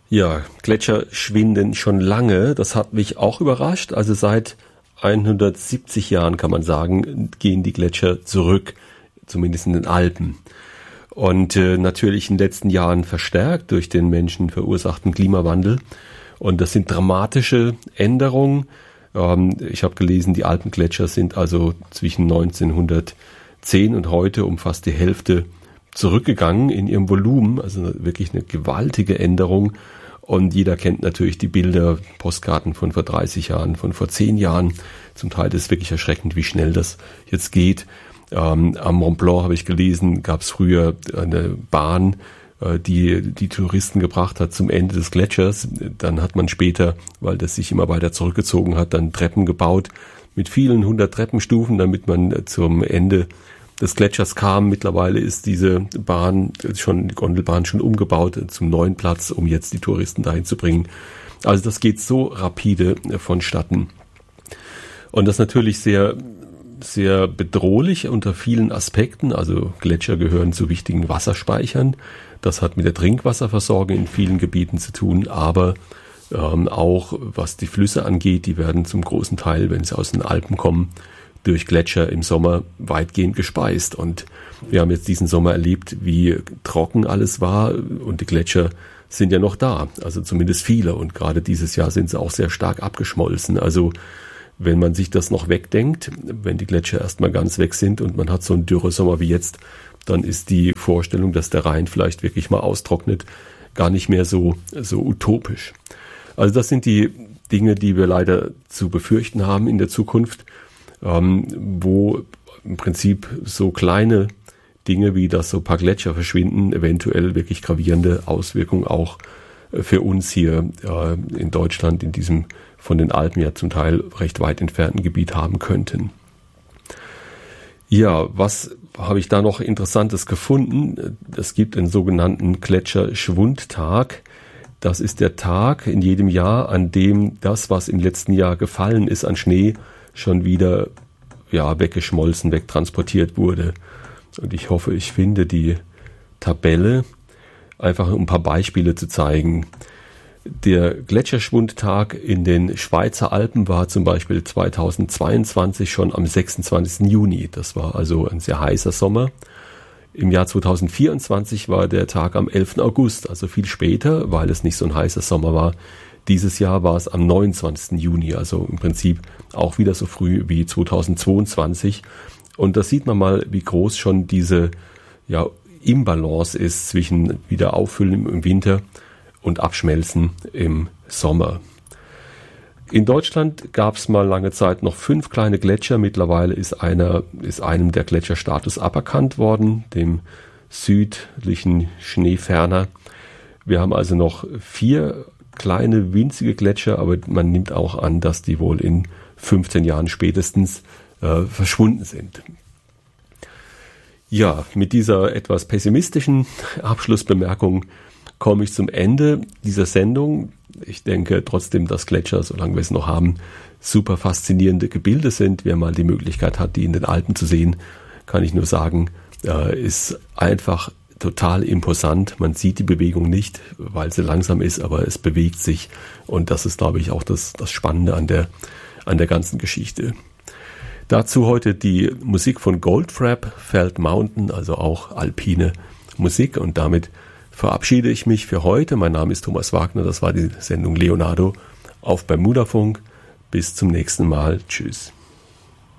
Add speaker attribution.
Speaker 1: Ja, Gletscher schwinden schon lange. Das hat mich auch überrascht. Also seit 170 Jahren kann man sagen, gehen die Gletscher zurück, zumindest in den Alpen. Und natürlich in den letzten Jahren verstärkt durch den menschenverursachten Klimawandel. Und das sind dramatische Änderungen. Ich habe gelesen, die Alpengletscher sind also zwischen 1910 und heute um fast die Hälfte zurückgegangen in ihrem Volumen. Also wirklich eine gewaltige Änderung. Und jeder kennt natürlich die Bilder, Postkarten von vor 30 Jahren, von vor 10 Jahren. Zum Teil ist es wirklich erschreckend, wie schnell das jetzt geht. Am Mont Blanc habe ich gelesen, gab es früher eine Bahn, die Touristen gebracht hat zum Ende des Gletschers. Dann hat man später, weil das sich immer weiter zurückgezogen hat, dann Treppen gebaut mit vielen 100 Treppenstufen, damit man zum Ende des Gletschers kam. Mittlerweile ist diese Bahn die Gondelbahn schon umgebaut zum neuen Platz, um jetzt die Touristen dahin zu bringen. Also das geht so rapide vonstatten. Und das natürlich sehr, sehr bedrohlich unter vielen Aspekten. Also Gletscher gehören zu wichtigen Wasserspeichern. Das hat mit der Trinkwasserversorgung in vielen Gebieten zu tun, aber auch was die Flüsse angeht, die werden zum großen Teil, wenn sie aus den Alpen kommen, durch Gletscher im Sommer weitgehend gespeist. Und wir haben jetzt diesen Sommer erlebt, wie trocken alles war, und die Gletscher sind ja noch da, also zumindest viele, und gerade dieses Jahr sind sie auch sehr stark abgeschmolzen. Also wenn man sich das noch wegdenkt, wenn die Gletscher erstmal ganz weg sind und man hat so einen Dürresommer wie jetzt, dann ist die Vorstellung, dass der Rhein vielleicht wirklich mal austrocknet, gar nicht mehr so utopisch. Also das sind die Dinge, die wir leider zu befürchten haben in der Zukunft, wo im Prinzip so kleine Dinge wie dass so ein paar Gletscher verschwinden, eventuell wirklich gravierende Auswirkungen auch für uns hier in Deutschland, in diesem von den Alpen ja zum Teil recht weit entfernten Gebiet haben könnten. Ja, was habe ich da noch Interessantes gefunden? Es gibt einen sogenannten Gletscherschwundtag. Das ist der Tag in jedem Jahr, an dem das, was im letzten Jahr gefallen ist an Schnee, schon wieder weggeschmolzen, wegtransportiert wurde. Und ich hoffe, ich finde die Tabelle, einfach um ein paar Beispiele zu zeigen. Der Gletscherschwundtag in den Schweizer Alpen war zum Beispiel 2022 schon am 26. Juni. Das war also ein sehr heißer Sommer. Im Jahr 2024 war der Tag am 11. August, also viel später, weil es nicht so ein heißer Sommer war. Dieses Jahr war es am 29. Juni, also im Prinzip auch wieder so früh wie 2022. Und da sieht man mal, wie groß schon diese Imbalance ist zwischen wieder Auffüllen im Winter und Abschmelzen im Sommer. In Deutschland gab es mal lange Zeit noch 5 kleine Gletscher. Mittlerweile ist einem der Gletscherstatus aberkannt worden, dem südlichen Schneeferner. Wir haben also noch 4 kleine, winzige Gletscher, aber man nimmt auch an, dass die wohl in 15 Jahren spätestens verschwunden sind. Ja, mit dieser etwas pessimistischen Abschlussbemerkung komme ich zum Ende dieser Sendung. Ich denke trotzdem, dass Gletscher, solange wir es noch haben, super faszinierende Gebilde sind. Wer mal die Möglichkeit hat, die in den Alpen zu sehen, kann ich nur sagen, ist einfach total imposant. Man sieht die Bewegung nicht, weil sie langsam ist, aber es bewegt sich. Und das ist, glaube ich, auch das Spannende an der ganzen Geschichte. Dazu heute die Musik von Goldfrapp, Felt Mountain, also auch alpine Musik. Und damit verabschiede ich mich für heute. Mein Name ist Thomas Wagner. Das war die Sendung Leonardo auf Bermudafunk. Bis zum nächsten Mal. Tschüss.